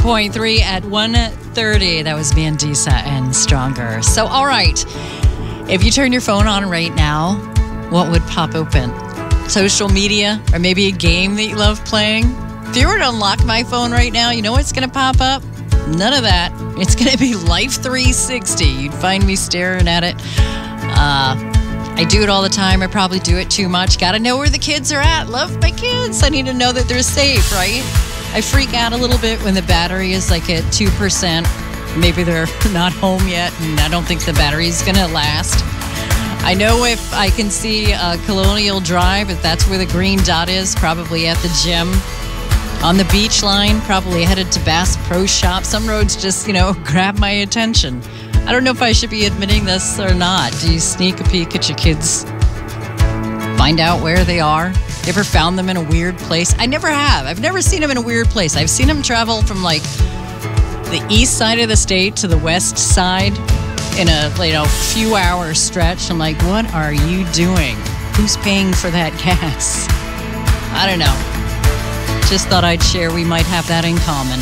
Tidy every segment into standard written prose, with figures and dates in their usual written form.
88.3 at 1:30. That was Vandisa and Stronger. So, all right. If you turn your phone on right now, what would pop open? Social media or maybe a game that you love playing? If you were to unlock my phone right now, you know what's going to pop up? None of that. It's going to be Life 360. You'd find me staring at it. I do it all the time. I probably do it too much. Got to know where the kids are at. Love my kids. I need to know that they're safe, right? I freak out a little bit when the battery is like at 2%. Maybe they're not home yet, and I don't think the battery is going to last. I know if I can see Colonial Drive, if that's where the green dot is, probably at the gym. On the beach line, probably headed to Bass Pro Shop. Some roads just, grab my attention. I don't know if I should be admitting this or not. Do you sneak a peek at your kids? Find out where they are? You ever found them in a weird place? I never have. I've never seen them in a weird place. I've seen them travel from like the east side of the state to the west side in a few hour stretch. I'm like, what are you doing? Who's paying for that gas? I don't know. Just thought I'd share. We might have that in common.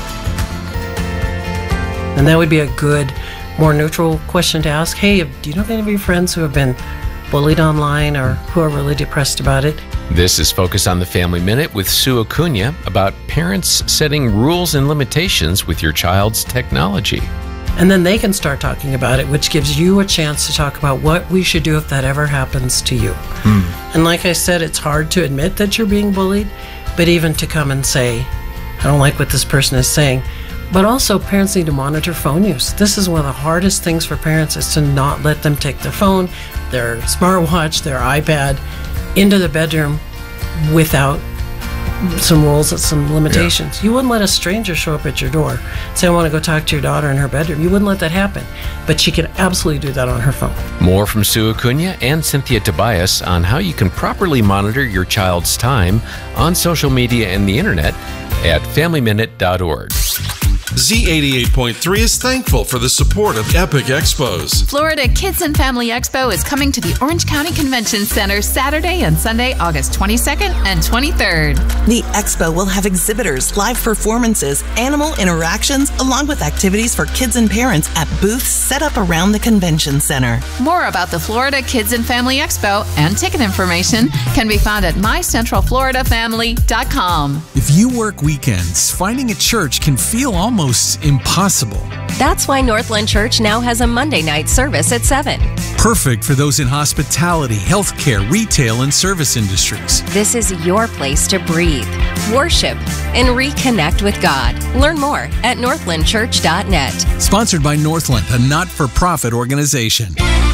And that would be a good, more neutral question to ask. Hey, do you know any of your friends who have been bullied online or who are really depressed about it? This is Focus on the Family Minute with Sue Acuna about parents setting rules and limitations with your child's technology. And then they can start talking about it, which gives you a chance to talk about what we should do if that ever happens to you. And like I said, it's hard to admit that you're being bullied, but even to come and say, I don't like what this person is saying. But also, parents need to monitor phone use. This is one of the hardest things for parents, is to not let them take their phone, their smartwatch, their iPad into the bedroom without some rules and some limitations. You wouldn't let a stranger show up at your door, say, I want to go talk to your daughter in her bedroom. You wouldn't let that happen. But she could absolutely do that on her phone. More from Sue Acuna and Cynthia Tobias on how you can properly monitor your child's time on social media and the internet at FamilyMinute.org. Z88.3 is thankful for the support of Epic Expos. Florida Kids and Family Expo is coming to the Orange County Convention Center Saturday and Sunday, August 22nd and 23rd. The expo will have exhibitors, live performances, animal interactions, along with activities for kids and parents at booths set up around the convention center. More about the Florida Kids and Family Expo and ticket information can be found at mycentralfloridafamily.com. If you work weekends, finding a church can feel almost impossible. That's why Northland Church now has a Monday night service at 7. Perfect for those in hospitality, healthcare, retail, and service industries. This is your place to breathe, worship, and reconnect with God. Learn more at northlandchurch.net. Sponsored by Northland, a not-for-profit organization.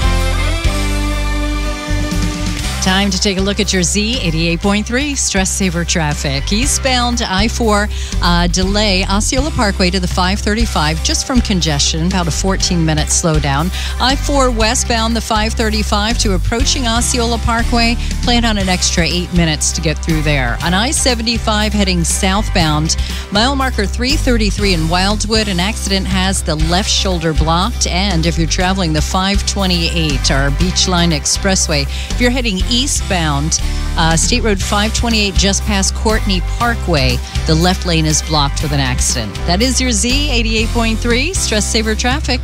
Time to take a look at your Z88.3 Stress Saver traffic. Eastbound I-4 delay Osceola Parkway to the 535 just from congestion, about a 14-minute slowdown. I-4 westbound the 535 to approaching Osceola Parkway. Plan on an extra 8 minutes to get through there. On I-75 heading southbound, mile marker 333 in Wildwood, an accident has the left shoulder blocked. And if you're traveling the 528 or Beachline Expressway, if you're heading eastbound, State Road 528 just past Courtney Parkway, the left lane is blocked with an accident. That is your Z88.3 Stress Saver traffic.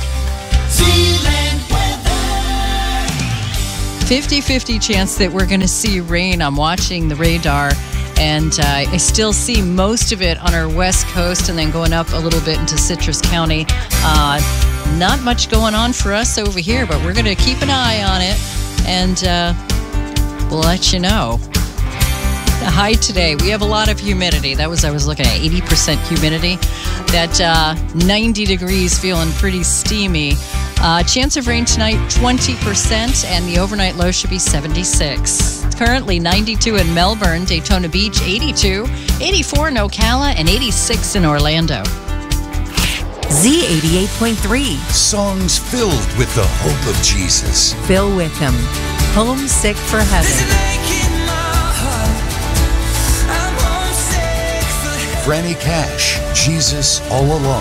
50-50 chance that we're going to see rain. I'm watching the radar, and I still see most of it on our west coast and then going up a little bit into Citrus County. Not much going on for us over here, but we're going to keep an eye on it, and we'll let you know. The high today, we have a lot of humidity. I was looking at 80% humidity. That 90 degrees, feeling pretty steamy. Chance of rain tonight, 20%, and the overnight low should be 76. Currently 92 in Melbourne, Daytona Beach, 82, 84 in Ocala, and 86 in Orlando. Z88.3. Songs filled with the hope of Jesus. Fill with Him. Homesick for Heaven. Franny Cash, Jesus All Along.